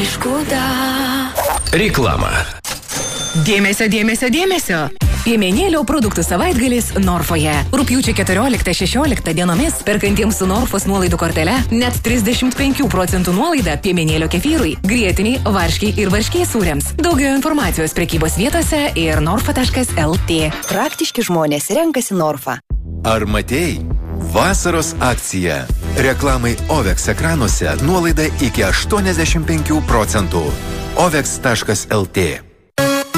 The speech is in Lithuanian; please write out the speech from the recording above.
Reklama. Dėmesio, dėmesio, dėmesio. Piemenėlio produktų savaitgalis Norfoje. Rugpjūčio 14-16 dienomis perkantiems su Norfos nuolaidų kortele net 35% nuolaida piemenėlio kefyrui, grietiniai, varškiai ir varškiai sūriams. Daugiau informacijos prekybos vietose ir norfa.lt. Praktiški žmonės renkasi Norfą. Ar matei? Vasaros akcija. Reklamai OVEX ekranuose nuolaida iki 85%. OVEX.lt